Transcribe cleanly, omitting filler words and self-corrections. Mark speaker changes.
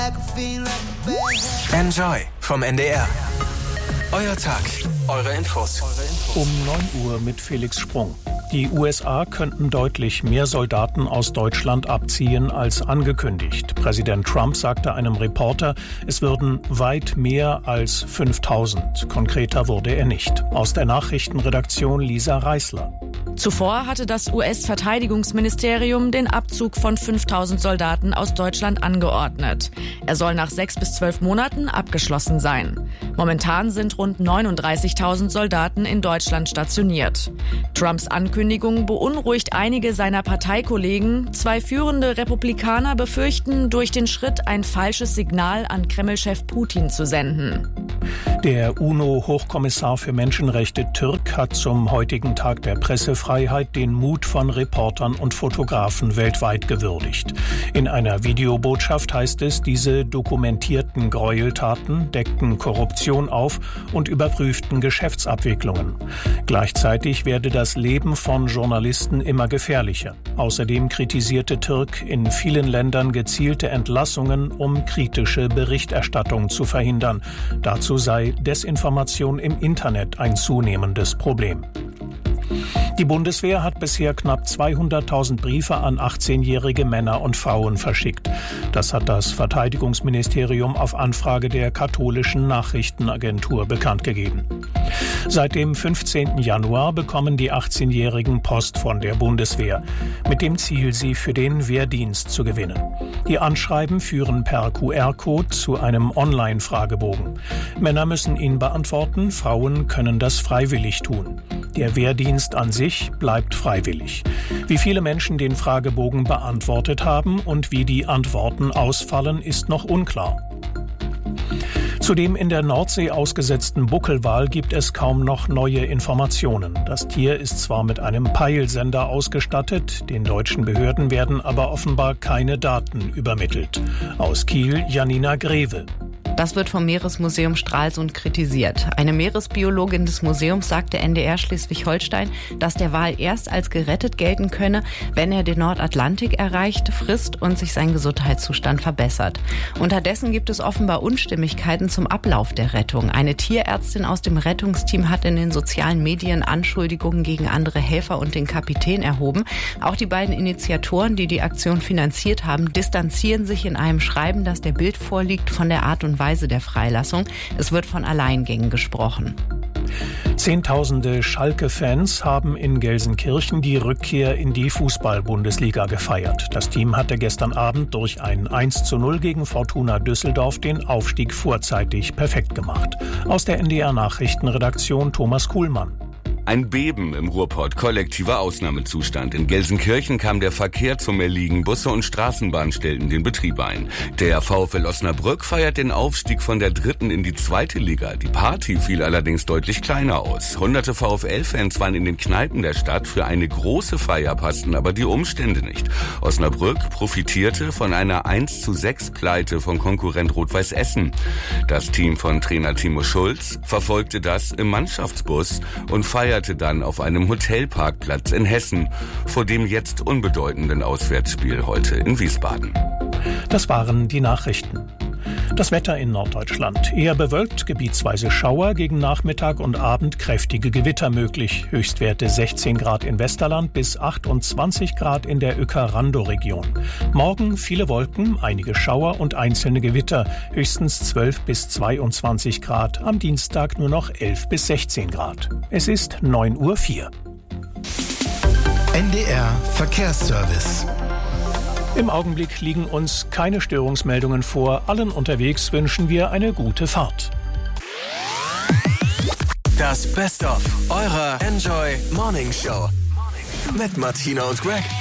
Speaker 1: Enjoy vom NDR. Euer Tag, eure Infos.
Speaker 2: Um 9 Uhr mit Felix Sprung. Die USA könnten deutlich mehr Soldaten aus Deutschland abziehen als angekündigt. Präsident Trump sagte einem Reporter, es würden weit mehr als 5.000. Konkreter wurde er nicht. Aus der Nachrichtenredaktion Lisa Reißler.
Speaker 3: Zuvor hatte das US-Verteidigungsministerium den Abzug von 5.000 Soldaten aus Deutschland angeordnet. Er soll nach 6 bis 12 Monaten abgeschlossen sein. Momentan sind rund 39.000 Soldaten in Deutschland stationiert. Trumps Ankündigung beunruhigt einige seiner Parteikollegen. 2 führende Republikaner befürchten, durch den Schritt ein falsches Signal an Kreml-Chef Putin zu senden.
Speaker 2: Der UNO-Hochkommissar für Menschenrechte Türk hat zum heutigen Tag der Pressefreiheit den Mut von Reportern und Fotografen weltweit gewürdigt. In einer Videobotschaft heißt es, diese dokumentierten Gräueltaten deckten Korruption auf und überprüften Geschäftsabwicklungen. Gleichzeitig werde das Leben von Journalisten immer gefährlicher. Außerdem kritisierte Türk in vielen Ländern gezielte Entlassungen, um kritische Berichterstattung zu verhindern. Dazu sei Desinformation im Internet ein zunehmendes Problem. Die Bundeswehr hat bisher knapp 200.000 Briefe an 18-jährige Männer und Frauen verschickt. Das hat das Verteidigungsministerium auf Anfrage der katholischen Nachrichtenagentur bekannt gegeben. Seit dem 15. Januar bekommen die 18-Jährigen Post von der Bundeswehr, mit dem Ziel, sie für den Wehrdienst zu gewinnen. Die Anschreiben führen per QR-Code zu einem Online-Fragebogen. Männer müssen ihn beantworten, Frauen können das freiwillig tun. Der Wehrdienst an sich bleibt freiwillig. Wie viele Menschen den Fragebogen beantwortet haben und wie die Antworten ausfallen, ist noch unklar. Zu dem in der Nordsee ausgesetzten Buckelwal gibt es kaum noch neue Informationen. Das Tier ist zwar mit einem Peilsender ausgestattet, den deutschen Behörden werden aber offenbar keine Daten übermittelt. Aus Kiel, Janina Greve.
Speaker 4: Das wird vom Meeresmuseum Stralsund kritisiert. Eine Meeresbiologin des Museums sagte NDR Schleswig-Holstein, dass der Wal erst als gerettet gelten könne, wenn er den Nordatlantik erreicht, frisst und sich sein Gesundheitszustand verbessert. Unterdessen gibt es offenbar Unstimmigkeiten zum Ablauf der Rettung. Eine Tierärztin aus dem Rettungsteam hat in den sozialen Medien Anschuldigungen gegen andere Helfer und den Kapitän erhoben. Auch die beiden Initiatoren, die die Aktion finanziert haben, distanzieren sich in einem Schreiben, das der Bild vorliegt, von der Art und Weise der Freilassung. Es wird von Alleingängen gesprochen.
Speaker 2: Zehntausende Schalke-Fans haben in Gelsenkirchen die Rückkehr in die Fußball-Bundesliga gefeiert. Das Team hatte gestern Abend durch ein 1:0 gegen Fortuna Düsseldorf den Aufstieg vorzeitig perfekt gemacht. Aus der NDR-Nachrichtenredaktion Thomas Kuhlmann.
Speaker 5: Ein Beben im Ruhrpott, kollektiver Ausnahmezustand. In Gelsenkirchen kam der Verkehr zum Erliegen. Busse und Straßenbahnen stellten den Betrieb ein. Der VfL Osnabrück feiert den Aufstieg von der 3. in die 2. Liga. Die Party fiel allerdings deutlich kleiner aus. Hunderte VfL-Fans waren in den Kneipen der Stadt. Für eine große Feier passten aber die Umstände nicht. Osnabrück profitierte von einer 1:6 Pleite von Konkurrent Rot-Weiß Essen. Das Team von Trainer Timo Schulz verfolgte das im Mannschaftsbus und feierte dann auf einem Hotelparkplatz in Hessen vor dem jetzt unbedeutenden Auswärtsspiel heute in Wiesbaden.
Speaker 2: Das waren die Nachrichten. Das Wetter in Norddeutschland. Eher bewölkt, gebietsweise Schauer, gegen Nachmittag und Abend kräftige Gewitter möglich. Höchstwerte 16 Grad in Westerland bis 28 Grad in der Uecker-Randow-Region. Morgen viele Wolken, einige Schauer und einzelne Gewitter. Höchstens 12 bis 22 Grad. Am Dienstag nur noch 11 bis 16 Grad. Es ist 9:04 Uhr.
Speaker 1: NDR Verkehrsservice.
Speaker 2: Im Augenblick liegen uns keine Störungsmeldungen vor. Allen unterwegs wünschen wir eine gute Fahrt.
Speaker 1: Das Best-of eurer Enjoy Morning Show mit Martina und Greg.